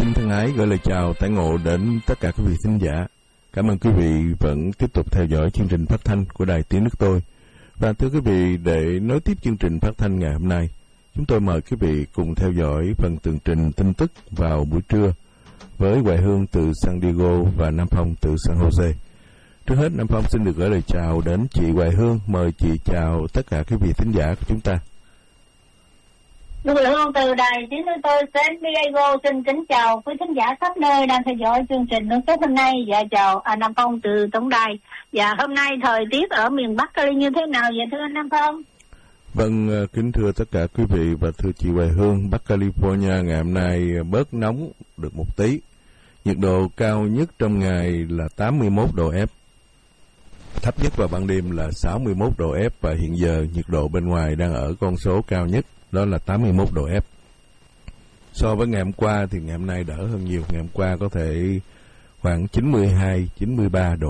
Xin thân ái gửi lời chào tái ngộ đến tất cả quý vị thính giả. Cảm ơn quý vị vẫn tiếp tục theo dõi chương trình phát thanh của Đài Tiếng Nước Tôi. Và thưa quý vị, để nối tiếp chương trình phát thanh ngày hôm nay, chúng tôi mời quý vị cùng theo dõi phần tường trình tin tức vào buổi trưa với Hoài Hương từ San Diego và Nam Phong từ San Jose. Trước hết, Nam Phong xin được gửi lời chào đến chị Hoài Hương. Mời chị chào tất cả quý vị thính giả của chúng ta. Hoài Hương từ Đài Tiếng Nước Tôi San Diego xin kính chào quý thính giả khắp nơi đang theo dõi chương trình nước tốt hôm nay. Dạ chào Nam Phong từ tổng đài. Dạ hôm nay thời tiết ở miền Bắc Cali như thế nào vậy thưa anh Nam Phong? Vâng, kính thưa tất cả quý vị và thưa chị Hoài Hương, Bắc California ngày hôm nay bớt nóng được một tí. Nhiệt độ cao nhất trong ngày là 81 độ F. Thấp nhất vào ban đêm là 61 độ F và hiện giờ nhiệt độ bên ngoài đang ở con số cao nhất, đó là 81 độ F. So với ngày hôm qua thì ngày hôm nay đỡ hơn nhiều. Ngày hôm qua có thể khoảng 92, 93 độ